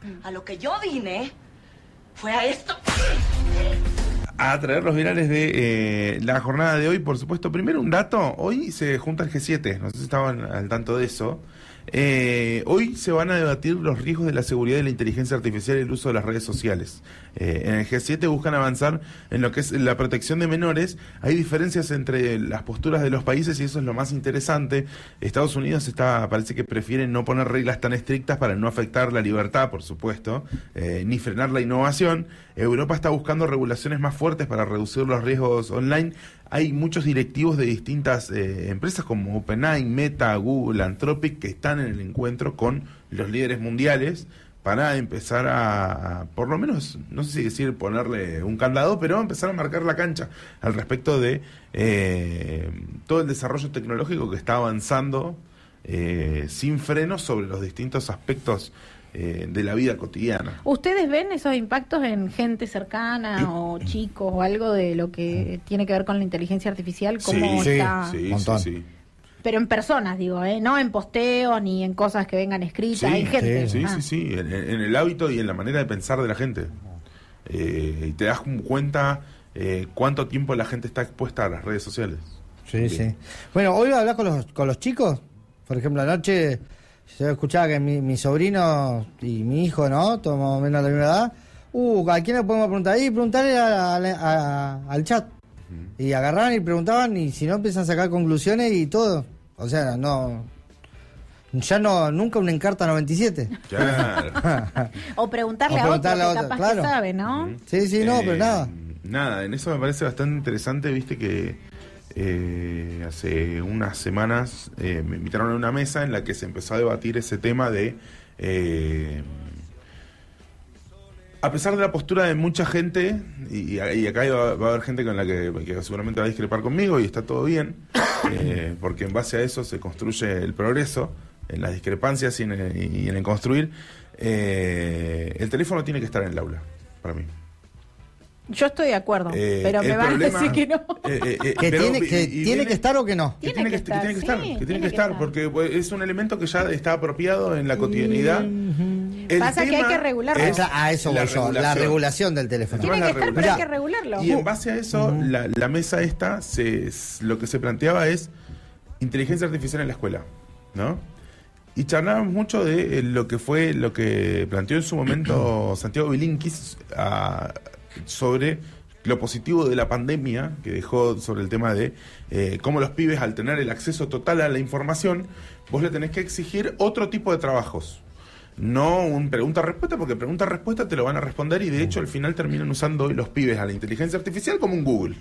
A lo que yo vine fue a esto. A traer los virales de la jornada de hoy, por supuesto. Primero un dato, hoy se junta el G7, no sé si estaban al tanto de eso. Hoy se van a debatir los riesgos de la seguridad de la inteligencia artificial y el uso de las redes sociales. En el G7 buscan avanzar en lo que es la protección de menores. Hay diferencias entre las posturas de los países y eso es lo más interesante. Estados Unidos parece que prefiere no poner reglas tan estrictas para no afectar la libertad, por supuesto, ni frenar la innovación. Europa está buscando regulaciones más fuertes para reducir los riesgos online. Hay muchos directivos de distintas empresas como OpenAI, Meta, Google, Anthropic, que están en el encuentro con los líderes mundiales para empezar a por lo menos, no sé si decir ponerle un candado, pero empezar a marcar la cancha al respecto de todo el desarrollo tecnológico que está avanzando sin freno sobre los distintos aspectos de la vida cotidiana. ¿Ustedes ven esos impactos en gente cercana o chicos o algo de lo que tiene que ver con la inteligencia artificial? ¿Cómo está? Sí. Pero en personas, digo, no en posteos ni en cosas que vengan escritas, hay gente. Sí, en el hábito y en la manera de pensar de la gente. Y te das cuenta cuánto tiempo la gente está expuesta a las redes sociales. Sí. Bueno, hoy voy a hablar con los chicos. Por ejemplo, anoche yo escuchaba que mi sobrino y mi hijo, ¿no? Todos más o menos de la misma edad. ¿A quién le podemos preguntar? Ahí preguntarle al chat. Y agarraban y preguntaban y si no empiezan a sacar conclusiones y todo. O sea, nunca un Encarta 97. Claro. O preguntarle a otro que capaz que sabe, ¿no? Sí, pero nada. Nada, en eso me parece bastante interesante, viste que hace unas semanas me invitaron a una mesa en la que se empezó a debatir ese tema de a pesar de la postura de mucha gente, y acá va a haber gente con la que seguramente va a discrepar conmigo y está todo bien, porque en base a eso se construye el progreso, en las discrepancias y en el construir. El teléfono tiene que estar en el aula, para mí. Yo estoy de acuerdo, pero me van a decir que no. ¿Tiene que estar o que no? Tiene que estar, porque es un elemento que ya está apropiado en la cotidianidad. Pasa que hay que regularlo. A eso voy yo, la regulación del teléfono. Tiene que estar, pero hay que regularlo. Y en base a eso, la mesa esta, lo que se planteaba es inteligencia artificial en la escuela, ¿no? Y charlábamos mucho de lo que planteó en su momento Santiago Bilinkis sobre lo positivo de la pandemia que dejó sobre el tema de cómo los pibes, al tener el acceso total a la información, vos le tenés que exigir otro tipo de trabajos. No un pregunta-respuesta, porque pregunta-respuesta te lo van a responder y de hecho al final terminan usando los pibes a la inteligencia artificial como un Google.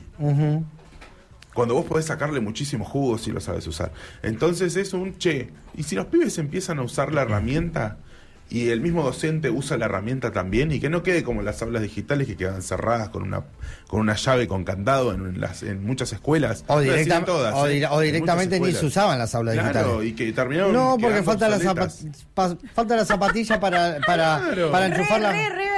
Cuando vos podés sacarle muchísimos jugos si lo sabes usar. Entonces es y si los pibes empiezan a usar la herramienta y el mismo docente usa la herramienta también, y que no quede como las aulas digitales que quedan cerradas con una llave con candado en muchas escuelas, o directamente ni se usaban las aulas digitales, y que terminaron porque falta la zapatilla para enchufarla.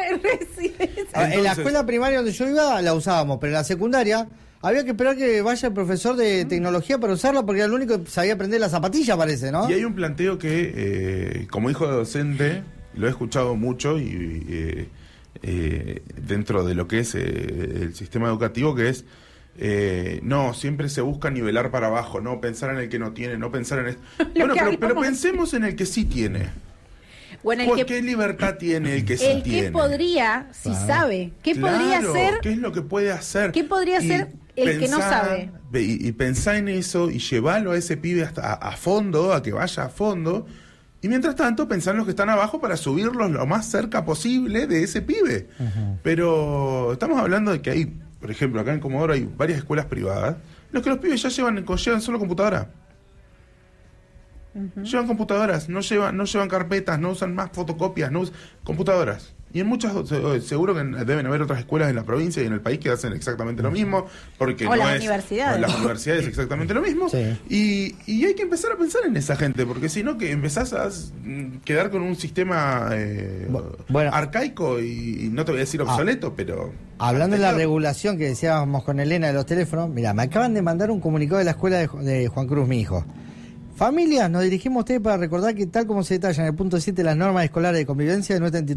En la escuela primaria donde yo iba la usábamos, pero en la secundaria había que esperar que vaya el profesor de tecnología para usarla, porque era el único que sabía aprender la zapatilla, parece, ¿no? Y hay un planteo que, como hijo de docente, lo he escuchado mucho y dentro de lo que es el sistema educativo, que es no, siempre se busca nivelar para abajo, no pensar en el que no tiene, no pensar en bueno, pero pensemos en el que sí tiene. ¿Qué libertad tiene el que sí tiene? El que podría, si sabe. ¿Qué podría hacer? ¿Qué es lo que puede hacer? ¿Qué podría hacer el que no sabe? Y pensá en eso y llevarlo a ese pibe hasta a fondo, a que vaya a fondo. Y mientras tanto, pensar en los que están abajo para subirlos lo más cerca posible de ese pibe. Pero estamos hablando de que hay, por ejemplo, acá en Comodoro hay varias escuelas privadas, en los que los pibes ya llevan solo computadora. Llevan computadoras, no llevan carpetas, no usan más fotocopias, no usan computadoras. Y en muchas, seguro que deben haber otras escuelas en la provincia y en el país que hacen exactamente lo mismo, porque las universidades. Las universidades exactamente lo mismo. Sí. Y hay que empezar a pensar en esa gente, porque si no, que empezás a quedar con un sistema arcaico y no te voy a decir obsoleto, pero... Hablando de la regulación que decíamos con Elena de los teléfonos, mira, me acaban de mandar un comunicado de la escuela de Juan Cruz, mi hijo. Familias, nos dirigimos a ustedes para recordar que tal como se detalla en el punto 7 de las normas escolares de convivencia de nuestra institución,